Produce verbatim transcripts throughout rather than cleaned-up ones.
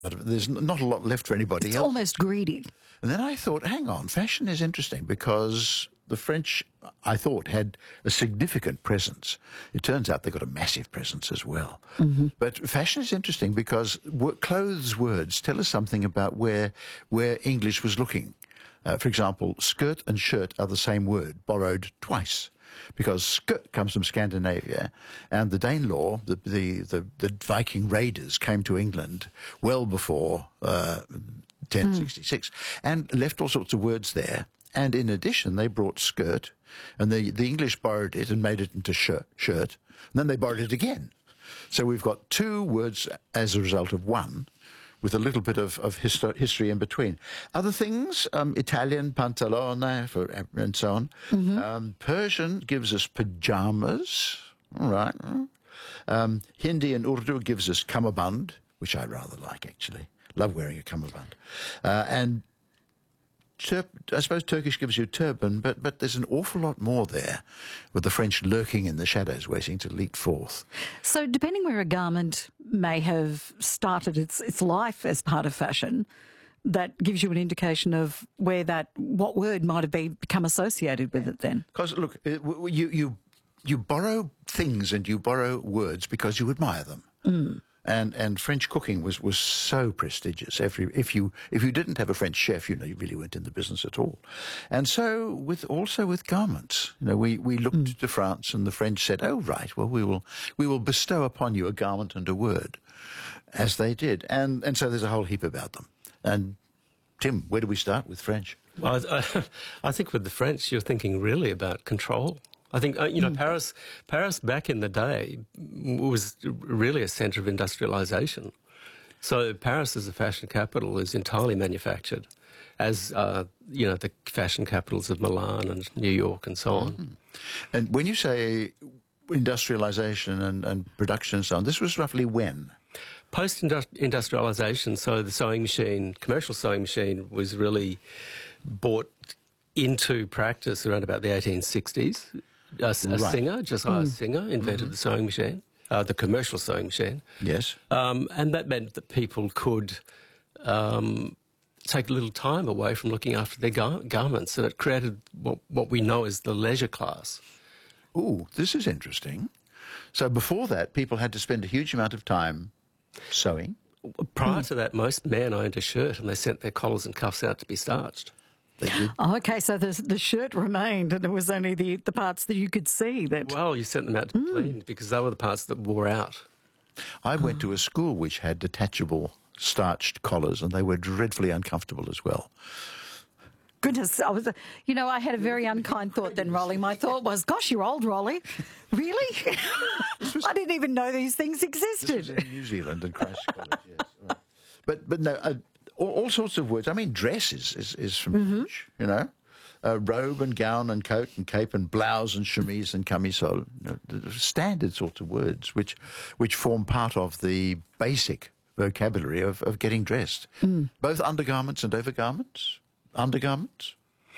But there's n- not a lot left for anybody It's else. almost greedy. And then I thought, hang on, fashion is interesting because the French, I thought, had a significant presence. It turns out they got a massive presence as well. Mm-hmm. But fashion is interesting because wo- clothes words tell us something about where where English was looking. Uh, for example, skirt and shirt are the same word, borrowed twice. Because skirt comes from Scandinavia, and the Danelaw, the, the, the, the Viking raiders, came to England well before uh, ten sixty-six and left all sorts of words there. And in addition, they brought skirt, and the, the English borrowed it and made it into shirt, shirt, and then they borrowed it again. So we've got two words as a result of one, with a little bit of, of histo- history in between. Other things, um, Italian, pantalone, for, and so on. Mm-hmm. Um, Persian gives us pajamas, all right. Um, Hindi and Urdu gives us kamaband, which I rather like, actually. Love wearing a kamaband. Uh, and Tur- I suppose Turkish gives you turban, but but there's an awful lot more there, with the French lurking in the shadows, waiting to leap forth. So depending where a garment may have started its its life as part of fashion, that gives you an indication of where that, what word might have been, become associated with it then. Because, look, it, w- you, you, you borrow things and you borrow words because you admire them. Mm. And and French cooking was, was so prestigious. Every if you if you didn't have a French chef, you know, you really weren't in the business at all. And so with also with garments, you know, we, we looked mm. to France, and the French said, "Oh right, well we will we will bestow upon you a garment and a word," as they did. And and so there's a whole heap about them. And Tim, where do we start with French? Well, I, I think with the French, you're thinking really about control. I think, uh, you know, mm. Paris Paris back in the day was really a centre of industrialisation. So Paris as a fashion capital is entirely manufactured, as, uh, you know, the fashion capitals of Milan and New York and so on. Mm. And when you say industrialisation and, and production and so on, this was roughly when? Post-industrialisation, so the sewing machine, commercial sewing machine was really brought into practice around about the eighteen sixties. A, a right. Singer, Josiah mm. Singer, invented mm-hmm. the sewing machine, uh, the commercial sewing machine. Yes. Um, and that meant that people could um, take a little time away from looking after their gar- garments, and it created what, what we know as the leisure class. Ooh, this is interesting. So before that, people had to spend a huge amount of time sewing. Prior mm. to that, most men owned a shirt and they sent their collars and cuffs out to be starched. Oh, okay, so the, the shirt remained and it was only the, the parts that you could see that... Well, you sent them out to be mm. cleaned because they were the parts that wore out. I went to a school which had detachable starched collars, and they were dreadfully uncomfortable as well. Goodness, I was, you know, I had a very unkind thought then, Rolly. My thought was, gosh, you're old, Rolly. Really? Was, I didn't even know these things existed. This was in New Zealand and Christ's College, yes. Right. But, but no... Uh, All, all sorts of words. I mean, dress is, is, is from mm-hmm. French, you know. Uh, robe and gown and coat and cape and blouse and chemise and camisole. You know, the standard sorts of words which which form part of the basic vocabulary of, of getting dressed. Mm. Both undergarments and overgarments. Undergarments.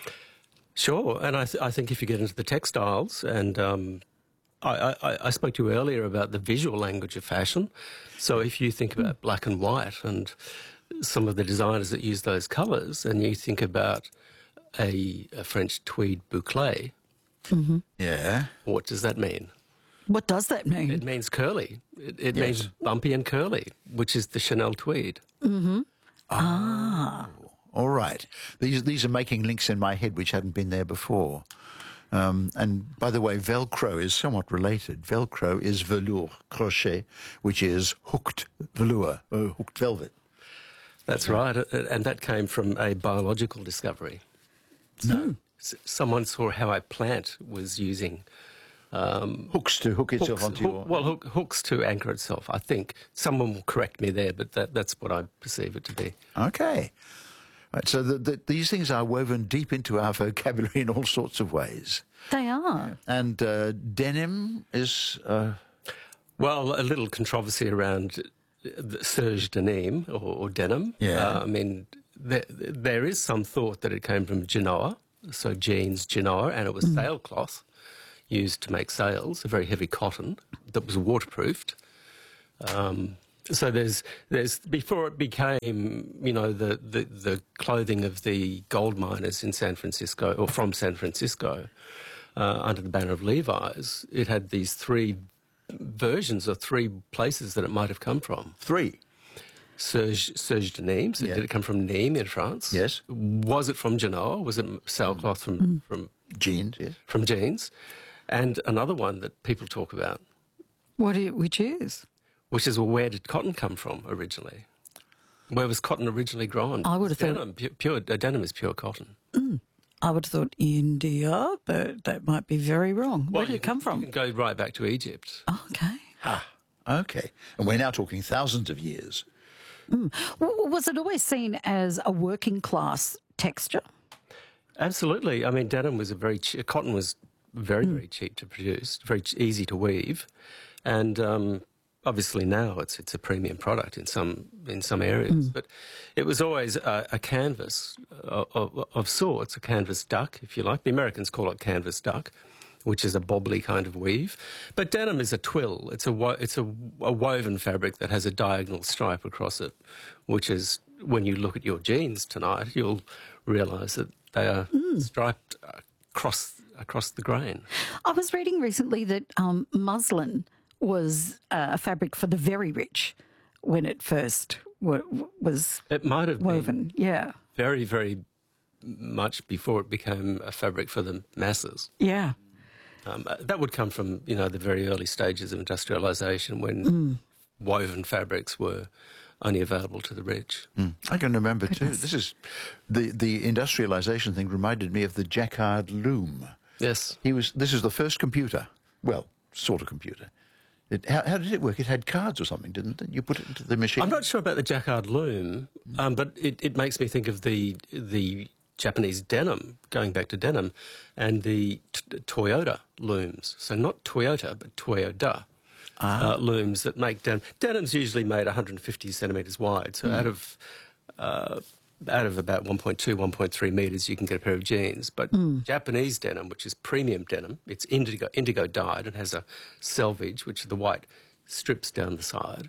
Sure, and I, th- I think if you get into the textiles, and um, I, I, I spoke to you earlier about the visual language of fashion. So if you think about mm. black and white and some of the designers that use those colours, and you think about a, a French tweed boucle, mm-hmm. yeah, what does that mean? What does that mean? It means curly. It, it yes. means bumpy and curly, which is the Chanel tweed. Mm-hmm. Oh, ah. All right. These these are making links in my head which hadn't been there before. Um, and by the way, Velcro is somewhat related. Velcro is velours crochet, which is hooked velour, or hooked velvet. That's right, and that came from a biological discovery. So no. Someone saw how a plant was using um, hooks to hook itself hooks, onto hook, your... Well, hook, hooks to anchor itself, I think. Someone will correct me there, but that, that's what I perceive it to be. Okay. Right, so the, the, these things are woven deep into our vocabulary in all sorts of ways. They are. And uh, denim is... Uh... Well, a little controversy around... serge denim or, or denim. Yeah. Uh, I mean, there, there is some thought that it came from Genoa, so jeans Genoa, and it was mm. sailcloth used to make sails, a very heavy cotton that was waterproofed. Um, So there's there's before it became, you know, the, the, the clothing of the gold miners in San Francisco or from San Francisco uh, under the banner of Levi's, it had these three versions or three places that it might have come from. Three. Serge, Serge de Nîmes. Yeah. Did it come from Nîmes in France? Yes. Was it from Genoa? Was it sailcloth from, mm. from Jeans, yes. From jeans? And another one that people talk about. What do you, which is? Which is, well, where did cotton come from originally? Where was cotton originally grown? I would have denim, thought... Pure, pure, uh, denim is pure cotton. Mm. I would have thought India, but that might be very wrong. Well, Where did it come can, from? You can go right back to Egypt. Oh, okay. Ah, okay. And we're now talking thousands of years. Mm. W- was it always seen as a working class texture? Absolutely. I mean, denim was a very... Che- cotton was very, mm. very cheap to produce, very ch- easy to weave. And... Um, Obviously now it's it's a premium product in some in some areas, mm. but it was always a, a canvas of, of, of sorts, a canvas duck, if you like. The Americans call it canvas duck, which is a bobbly kind of weave. But denim is a twill. It's a wo- it's a, a woven fabric that has a diagonal stripe across it, which is, when you look at your jeans tonight, you'll realise that they are mm. striped across across the grain. I was reading recently that um, muslin was uh, a fabric for the very rich when it first w- was it might have woven. Been yeah, very, very much before it became a fabric for the masses. Yeah, um, that would come from, you know, the very early stages of industrialisation when mm. woven fabrics were only available to the rich. Mm. I can remember Goodness. too. This is the the industrialisation thing reminded me of the Jacquard loom. Yes, he was. This is the first computer. Well, sort of computer. It, how, how did it work? It had cards or something, didn't it? You put it into the machine? I'm not sure about the Jacquard loom, um, but it, it makes me think of the the Japanese denim, going back to denim, and the t- Toyota looms. So not Toyota, but Toyota ah. uh, looms that make denim. Denim's usually made one hundred fifty centimetres wide, so mm. out of... Uh, out of about one point two, one point three metres, you can get a pair of jeans. But mm. Japanese denim, which is premium denim, it's indigo, indigo dyed and has a selvage, which are the white strips down the side,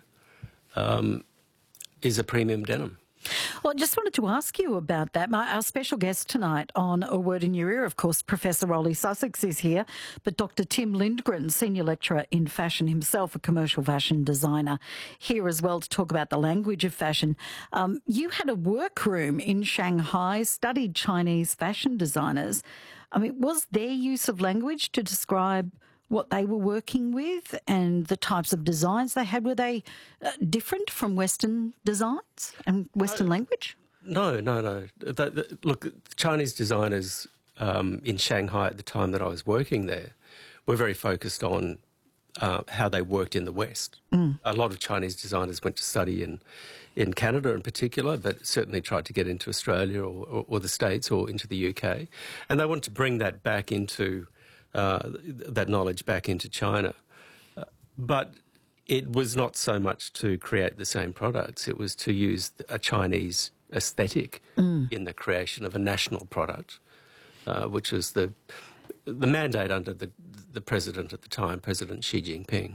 um, is a premium denim. Well, I just wanted to ask you about that. My, our special guest tonight on A Word in Your Ear, of course, Professor Rolly Sussex is here, but Doctor Tim Lindgren, Senior Lecturer in Fashion himself, a commercial fashion designer, here as well to talk about the language of fashion. Um, you had a workroom in Shanghai, studied Chinese fashion designers. I mean, was their use of language to describe what they were working with and the types of designs they had? Were they uh, different from Western designs and Western no, language? No, no, no. The, the, look, Chinese designers um, in Shanghai at the time that I was working there were very focused on uh, how they worked in the West. Mm. A lot of Chinese designers went to study in, in Canada in particular, but certainly tried to get into Australia or, or, or the States or into the U K. And they wanted to bring that back into... Uh, that knowledge back into China. Uh, but it was not so much to create the same products, it was to use a Chinese aesthetic mm. in the creation of a national product, uh, which was the the mandate under the, the president at the time, President Xi Jinping.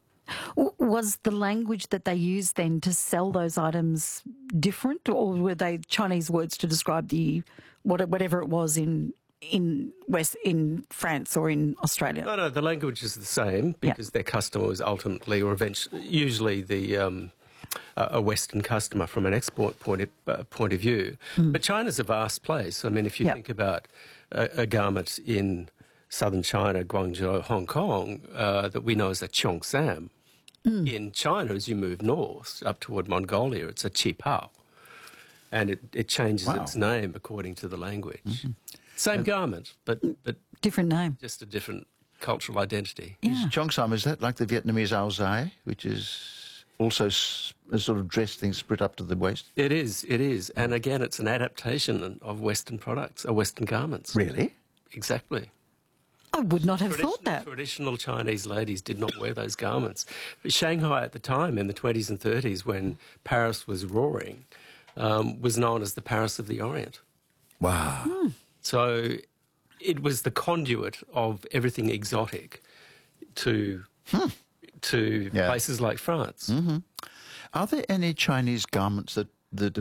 Was the language that they used then to sell those items different, or were they Chinese words to describe the whatever it was in in West in France or in Australia? No, no, the language is the same because yep. their customer was ultimately, or eventually, usually the um, a Western customer from an export point of, uh, point of view. Mm. But China's a vast place. I mean, if you yep. think about a, a garment in southern China, Guangzhou, Hong Kong, uh, that we know as a Cheongsam. Mm. In China, as you move north up toward Mongolia, it's a Qipao. And it, it changes wow. its name according to the language. Mm-hmm. Same uh, garment, but, but... different name. Just a different cultural identity. Yeah. Is Cheongsam, is that like the Vietnamese ao dai, which is also s- a sort of dress thing split up to the waist? It is, it is. And again, it's an adaptation of Western products, or Western garments. Really? Exactly. I would not have thought that. Traditional Chinese ladies did not wear those garments. But Shanghai at the time, in the twenties and thirties, when Paris was roaring, um, was known as the Paris of the Orient. Wow. Hmm. So it was the conduit of everything exotic to, hmm. to yeah. places like France. Mm-hmm. Are there any Chinese garments that that